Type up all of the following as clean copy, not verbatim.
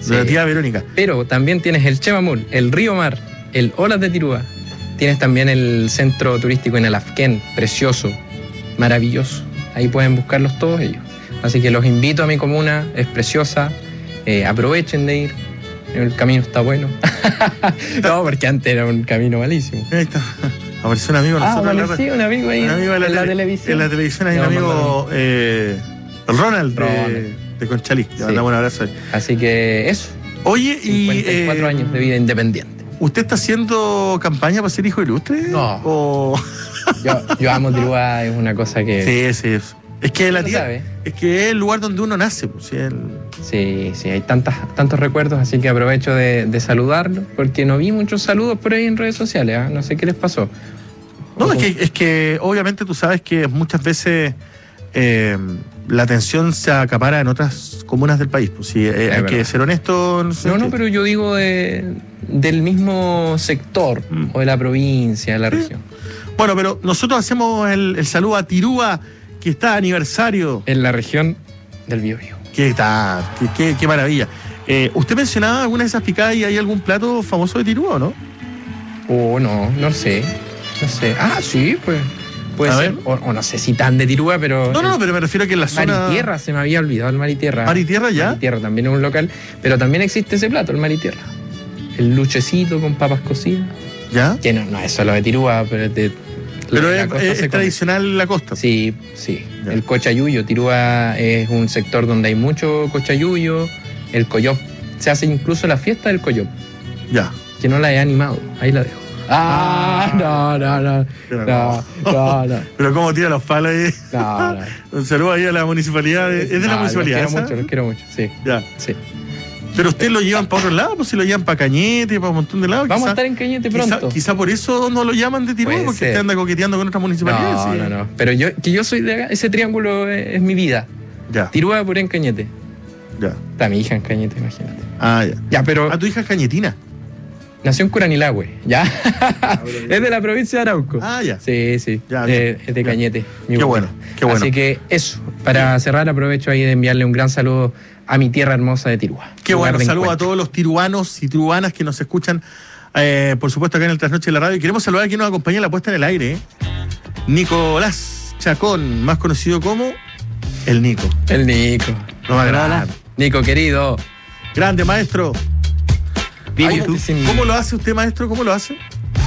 de la tía Verónica. Pero también tienes el Chemamul, el Río Mar, el Olas de Tirúa. Tienes también el centro turístico en el Afquén, precioso, maravilloso. Ahí pueden buscarlos todos ellos. Así que los invito a mi comuna, es preciosa. Aprovechen de ir. El camino está bueno. No, porque antes era un camino malísimo. Ahí está. Apareció un amigo. Apareció un amigo ahí en la televisión. En la televisión hay un amigo, el Ronald. De Conchalí. Le mandamos un abrazo ahí. Así que eso. Oye, 54 años de vida independiente. ¿Usted está haciendo campaña para ser hijo ilustre? No. Yo amo Tirúa, es una cosa que... Sí. Es que la tía, es que es el lugar donde uno nace. Pues, Sí, hay tantos recuerdos, así que aprovecho de saludarlo, porque no vi muchos saludos por ahí en redes sociales, ¿eh? No sé qué les pasó. No, es que obviamente tú sabes que muchas veces la atención se acapara en otras comunas del país. Pues, hay que ser honesto. No, pero yo digo del mismo sector, o de la provincia, de la región. Bueno, pero nosotros hacemos el saludo a Tirúa, que está aniversario. En la región del Biobío. Qué maravilla. ¿Usted mencionaba alguna de esas picadas y hay algún plato famoso de Tirúa o no? No sé. Ah, sí, pues. Puede ser. O no sé si tan de Tirúa, pero... No, pero me refiero a que en la zona... Maritierra, se me había olvidado el Maritierra. ¿Maritierra ya? Maritierra también es un local, pero también existe ese plato, el Maritierra. El luchecito con papas cocidas. ¿Ya? Que no es solo de Tirúa, pero es de... Pero es tradicional en la costa. Sí. Ya. El cochayuyo. Tirúa es un sector donde hay mucho cochayuyo. El coyop. Se hace incluso la fiesta del coyop. Ya. Que no la he animado. Ahí la dejo. No. Pero cómo tira los palos ahí. No. Un saludo ahí a la municipalidad. ¿Es de la municipalidad? Los quiero mucho, sí. Ya. Sí. Pero ustedes lo llevan para otros lados, pues si lo llevan para Cañete, para un montón de lados. Vamos a estar en Cañete pronto. Quizá por eso no lo llaman de Tirúa, porque usted anda coqueteando con otras municipalidades. No. Pero yo soy de acá, ese triángulo es mi vida. Ya. Tirúa, por en Cañete. Ya. Está mi hija en Cañete, imagínate. Ya, pero... tu hija es cañetina. Nació en Curanilahue, ¿ya? Es de la provincia de Arauco. Ya. Sí. Ya, es de Cañete. Qué bueno. Así que eso, para cerrar aprovecho ahí de enviarle un gran saludo a mi tierra hermosa de Tirúa. Qué bueno, saludo a todos los tiruanos y tiruanas que nos escuchan, por supuesto, acá en el Trasnoche de la Radio. Y queremos saludar a quien nos acompaña en la puesta en el aire, Nicolás Chacón, más conocido como el Nico. El Nico. No me agrada. Nico, querido. Grande, maestro. ¿Cómo lo hace usted, maestro? ¿Cómo lo hace?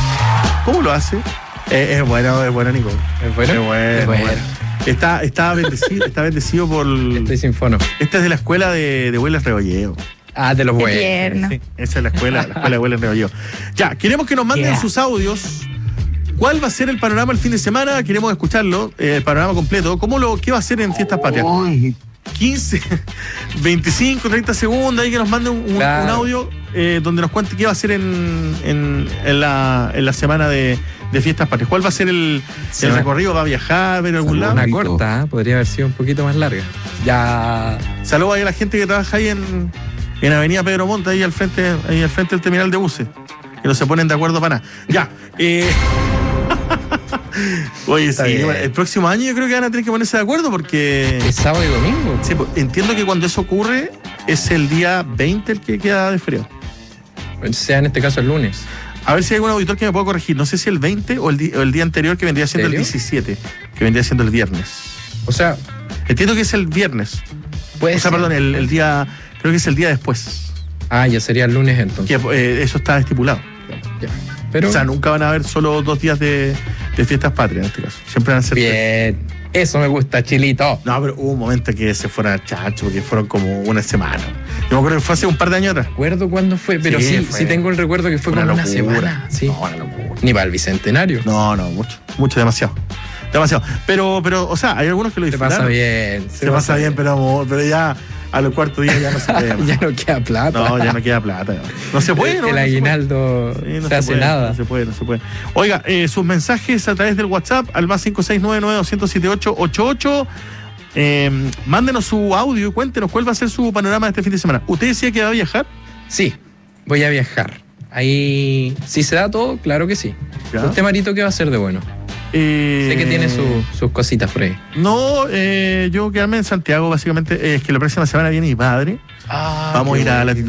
Es bueno, Nico. ¿Es bueno? Es bueno. Está bendecido por... Estoy sin fono. Esta es de la escuela de Hueles Rebolleo. De los buenos. Sí, esa es la escuela de Hueles Rebolleo. Ya, queremos que nos manden sus audios. ¿Cuál va a ser el panorama el fin de semana? Queremos escucharlo, el panorama completo. ¿Qué va a ser en Fiestas Patrias? 15, 25, 30 segundos, ahí que nos manden un audio donde nos cuente qué va a hacer en la semana de Fiestas Patrias. ¿Cuál va a ser el recorrido? ¿Va a viajar? ¿Va a ver algún lado? Una corta, podría haber sido un poquito más larga. Ya. Saludos ahí a la gente que trabaja ahí en Avenida Pedro Montt, ahí al frente del terminal de buses, que no se ponen de acuerdo para nada. Ya. Oye, sí, el próximo año yo creo que van a tener que ponerse de acuerdo porque... ¿Es sábado y domingo? Sí, entiendo que cuando eso ocurre es el día 20 el que queda de feriado. O sea, en este caso el lunes. A ver si hay algún auditor que me pueda corregir. No sé si el 20 o el día anterior, que vendría siendo el 17, que vendría siendo el viernes. O sea... Entiendo que es el viernes. Perdón, el día... Creo que es el día después. Ya sería el lunes entonces. Que, eso está estipulado. Ya. Pero... O sea, nunca van a haber solo 2 días de Fiestas Patrias en este caso. Siempre van a ser... Bien. Eso me gusta, Chilito. No, pero hubo un momento que se fueron al chacho, porque fueron como una semana. Yo me acuerdo que fue hace un par de años atrás. No recuerdo cuándo fue, pero sí tengo el recuerdo que fue como una semana. Sí. No, una locura. Ni para el Bicentenario. No, mucho, demasiado. Pero, o sea, hay algunos que lo disfrutaron. Se pasa bien, pero ya a los cuartos días ya no se puede. Ya no queda plata. No, ya no queda plata. No se puede, ¿no? El aguinaldo no se hace nada. No se puede. Oiga, sus mensajes a través del WhatsApp al más 569-200-7888. Mándenos su audio y cuéntenos cuál va a ser su panorama de este fin de semana. ¿Usted decía que va a viajar? Sí, voy a viajar. Ahí, si se da todo, claro que sí. ¿Ya? ¿Usted, Marito, qué va a hacer de bueno? Sé que tiene sus cositas por ahí. No, yo quedarme en Santiago, básicamente. Es que la próxima semana viene mi padre. Vamos a ir a Latitud